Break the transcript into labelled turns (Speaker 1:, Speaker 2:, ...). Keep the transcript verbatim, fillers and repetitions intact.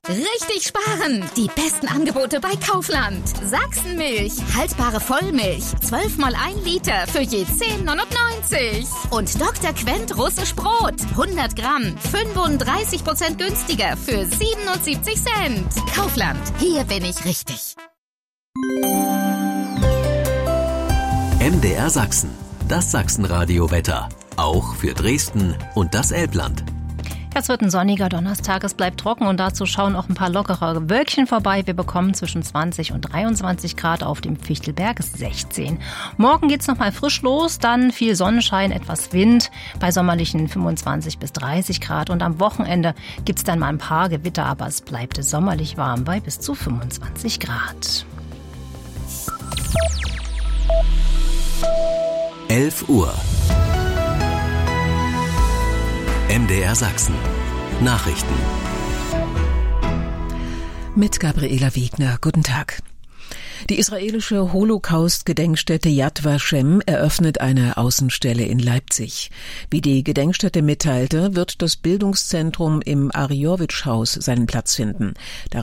Speaker 1: Richtig sparen! Die besten Angebote bei Kaufland. Sachsenmilch, haltbare Vollmilch, zwölf mal ein Liter für je zehn neunundneunzig. Und Doktor Quent russisch Brot, hundert Gramm, fünfunddreißig Prozent günstiger für siebenundsiebzig Cent. Kaufland, hier bin ich richtig.
Speaker 2: M D R Sachsen, das Sachsenradio-Wetter. Auch für Dresden und das Elbland.
Speaker 3: Es wird ein sonniger Donnerstag, es bleibt trocken und dazu schauen auch ein paar lockere Wölkchen vorbei. Wir bekommen zwischen zwanzig und dreiundzwanzig Grad, auf dem Fichtelberg sechzehn. Morgen geht's nochmal frisch los, dann viel Sonnenschein, etwas Wind, bei sommerlichen fünfundzwanzig bis dreißig Grad. Und am Wochenende gibt's dann mal ein paar Gewitter, aber es bleibt sommerlich warm bei bis zu fünfundzwanzig Grad.
Speaker 2: elf Uhr. M D R Sachsen. Nachrichten.
Speaker 4: Mit Gabriela Wegner. Guten Tag. Die israelische Holocaust-Gedenkstätte Yad Vashem eröffnet eine Außenstelle in Leipzig. Wie die Gedenkstätte mitteilte, wird das Bildungszentrum im Ariyowitsch-Haus seinen Platz finden. Darin